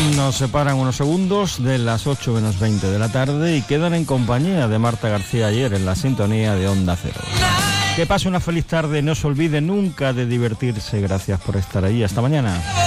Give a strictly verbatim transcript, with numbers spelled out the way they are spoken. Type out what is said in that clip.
Nos separan unos segundos de las ocho menos veinte de la tarde y quedan en compañía de Marta García Ayer en la sintonía de Onda Cero. Que pase una feliz tarde, no se olvide nunca de divertirse. Gracias por estar ahí. Hasta mañana.